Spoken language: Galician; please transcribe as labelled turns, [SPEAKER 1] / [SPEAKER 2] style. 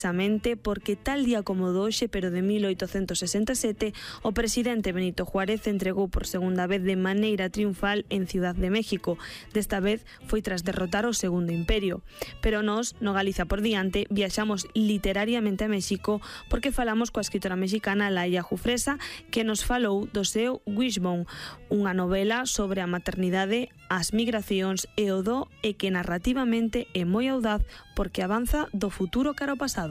[SPEAKER 1] porque tal día como hoxe, pero de 1867, o presidente Benito Juárez entregou por segunda vez de maneira triunfal en Ciudad de México. Desta vez foi tras derrotar o Segundo Imperio. Pero nós, no Galicia por diante, viaxamos literariamente a México porque falamos coa escritora mexicana Laia Jufresa, que nos falou do seu Wishbone, unha novela sobre a maternidade, as migracións e o do, e que narrativamente é moi audaz porque avanza do futuro cara ao pasado.